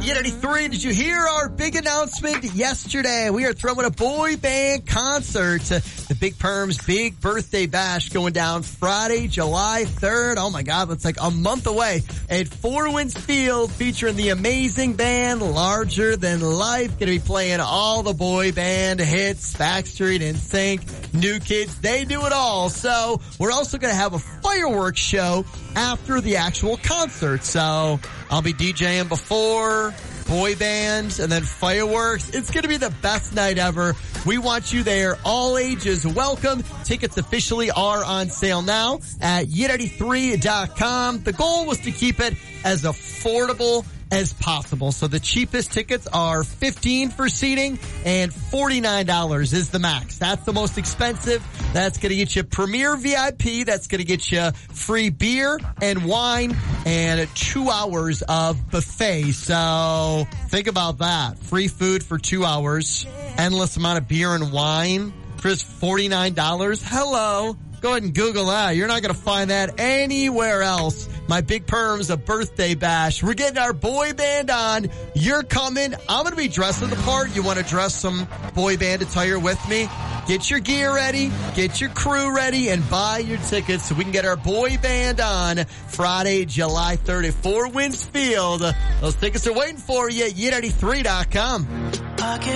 Yet 83, did you hear our big announcement yesterday? We are throwing a boy band concert. The Big Perms Big Birthday Bash going down Friday, July 3rd. Oh my God, that's like a month away at Four Winds Field, featuring the amazing band Larger Than Life. Going to be playing all the boy band hits, Backstreet, NSYNC, New Kids. They do it all. So we're also going to have a fireworks show after the actual concert. So I'll be DJing before, boy bands, and then fireworks. It's going to be the best night ever. We want you there. All ages welcome. Tickets officially are on sale now at yet83.com. The goal was to keep it as affordable as possible. So the cheapest tickets are $15 for seating and $49 is the max. That's the most expensive. That's going to get you Premier VIP. That's going to get you free beer and wine and 2 hours of buffet. So think about that. Free food for 2 hours, endless amount of beer and wine for just $49. Hello. Go ahead and Google that. You're not going to find that anywhere else. My Big Perms, a birthday bash. We're getting our boy band on. You're coming. I'm going to be dressing the part. You want to dress some boy band attire with me? Get your gear ready, get your crew ready, and buy your tickets so we can get our boy band on Friday, July 3rd at Four Winds Field. Those tickets are waiting for you at yet83.com.